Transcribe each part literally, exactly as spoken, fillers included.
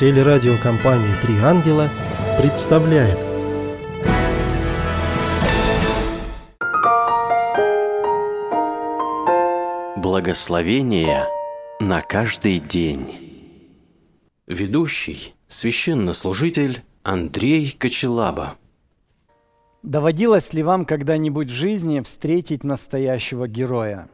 Телерадиокомпания «Три ангела» представляет. Благословение на каждый день. Ведущий – священнослужитель Андрей Кочелаба. Доводилось ли вам когда-нибудь в жизни встретить настоящего героя?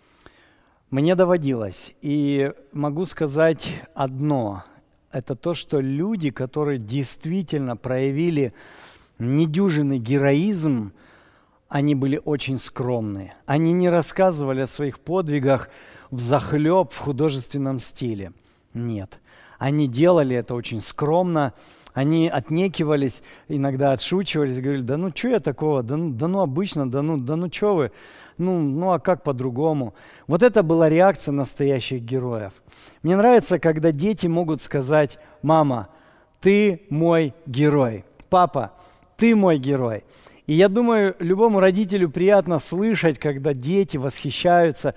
Мне доводилось, и могу сказать одно. Это то, что люди, которые действительно проявили недюжинный героизм, они были очень скромны. Они не рассказывали о своих подвигах взахлеб в художественном стиле. Нет. Они делали это очень скромно. Они отнекивались, иногда отшучивались, говорили: да ну что я такого, да ну, да ну обычно, да ну, да ну что вы, ну, ну а как по-другому? Вот это была реакция настоящих героев. Мне нравится, когда дети могут сказать: мама, ты мой герой, папа, ты мой герой. И я думаю, любому родителю приятно слышать, когда дети восхищаются,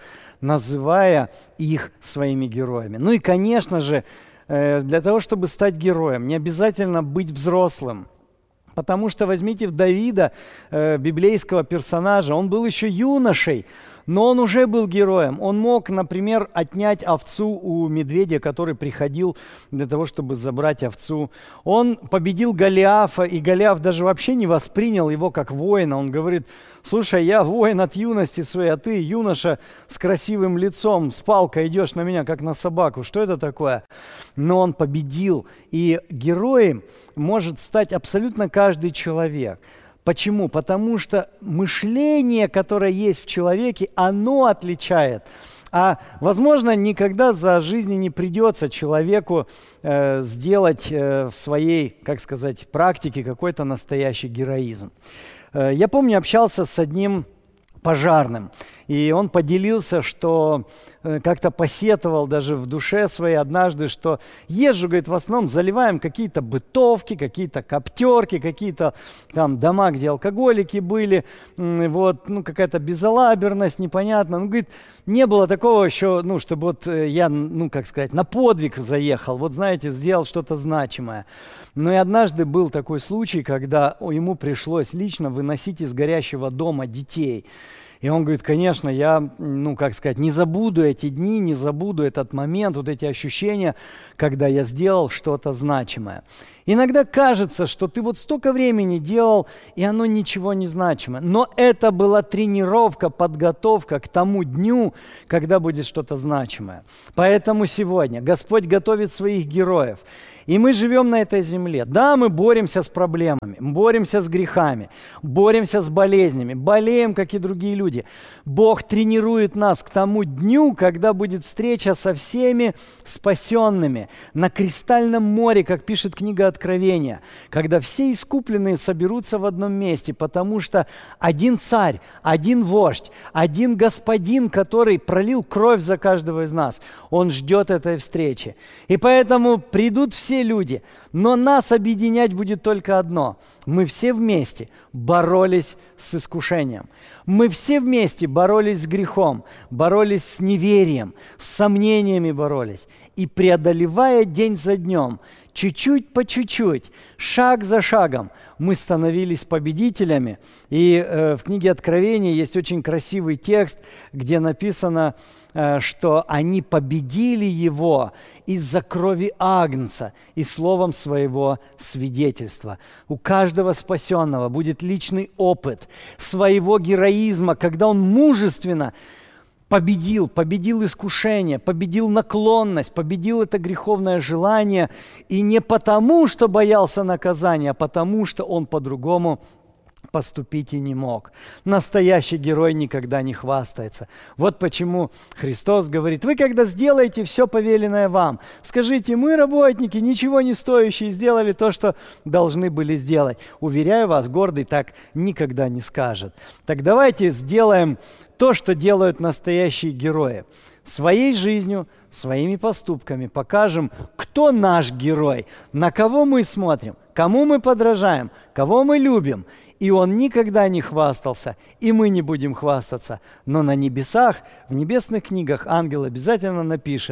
называя их своими героями. Ну и, конечно же, для того, чтобы стать героем, не обязательно быть взрослым. Потому что возьмите Давида, э, библейского персонажа, он был еще юношей, но он уже был героем. Он мог, например, отнять овцу у медведя, который приходил для того, чтобы забрать овцу. Он победил Голиафа, и Голиаф даже вообще не воспринял его как воина. Он говорит: слушай, я воин от юности своей, а ты юноша с красивым лицом, с палкой идешь на меня, как на собаку. Что это такое? Но он победил, и героем может стать абсолютно каждый человек. Почему? Потому что мышление, которое есть в человеке, оно отличает. А, возможно, никогда за жизнью не придется человеку э, сделать э, в своей, как сказать, практике какой-то настоящий героизм. Э, я помню, общался с одним пожарным, и он поделился, что э, как-то посетовал даже в душе своей однажды, что езжу, говорит, в основном заливаем какие-то бытовки, какие-то коптерки, какие-то там дома, где алкоголики были, э, вот, ну, какая-то безалаберность, непонятно. Ну, говорит, не было такого еще, ну, чтобы вот э, я, ну, как сказать, на подвиг заехал, вот, знаете, сделал что-то значимое. Но и однажды был такой случай, когда ему пришлось лично выносить из горящего дома детей. И он говорит: конечно, я, ну, как сказать, не забуду эти дни, не забуду этот момент, вот эти ощущения, когда я сделал что-то значимое. Иногда кажется, что ты вот столько времени делал, и оно ничего не значимое. Но это была тренировка, подготовка к тому дню, когда будет что-то значимое. Поэтому сегодня Господь готовит своих героев. И мы живем на этой земле. Да, мы боремся с проблемами, боремся с грехами, боремся с болезнями, болеем, как и другие люди. Бог тренирует нас к тому дню, когда будет встреча со всеми спасенными на кристальном море, как пишет книга Откровения, когда все искупленные соберутся в одном месте, потому что один царь, один вождь, один господин, который пролил кровь за каждого из нас, он ждет этой встречи. И поэтому придут все люди, но нас объединять будет только одно. Мы все вместе боролись с искушением. Мы все вместе боролись с грехом, боролись с неверием, с сомнениями боролись. И преодолевая день за днем, чуть-чуть по чуть-чуть, шаг за шагом, мы становились победителями. И э, в книге Откровения есть очень красивый текст, где написано, э, что они победили его из-за крови Агнца и словом своего свидетельства. У каждого спасенного будет личный опыт своего героизма, когда он мужественно победил, победил искушение, победил наклонность, победил это греховное желание. И не потому, что боялся наказания, а потому, что он по-другому поступить и не мог. Настоящий герой никогда не хвастается. Вот почему Христос говорит: вы когда сделаете все повеленное вам, скажите: мы, работники, ничего не стоящие, сделали то, что должны были сделать. Уверяю вас, гордый так никогда не скажет. Так давайте сделаем то, что делают настоящие герои. Своей жизнью, своими поступками покажем, кто наш герой, на кого мы смотрим, кому мы подражаем, кого мы любим. И он никогда не хвастался, и мы не будем хвастаться. Но на небесах, в небесных книгах ангел обязательно напишет: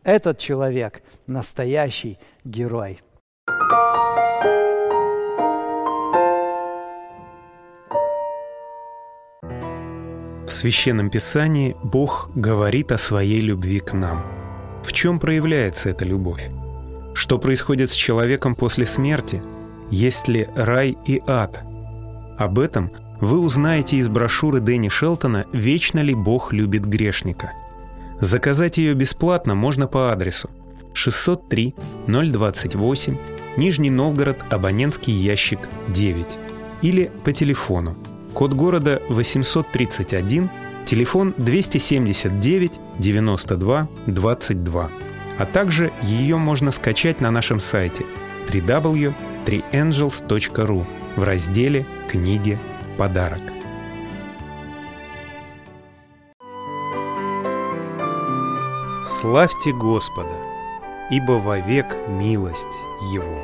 Этот человек – настоящий герой. В Священном Писании Бог говорит о своей любви к нам. В чем проявляется эта любовь? Что происходит с человеком после смерти? Есть ли рай и ад? Об этом вы узнаете из брошюры Дэнни Шелтона «Вечно ли Бог любит грешника?». Заказать ее бесплатно можно по адресу шестьсот три ноль двадцать восемь, Нижний Новгород, абонентский ящик девять, или по телефону, код города восемьсот тридцать один, телефон двести семьдесят девять девяносто два двадцать два. А также ее можно скачать на нашем сайте дабл ю дабл ю дабл ю точка три энджелс точка ру в разделе «Книги. Подарок». Славьте Господа, ибо вовек милость Его.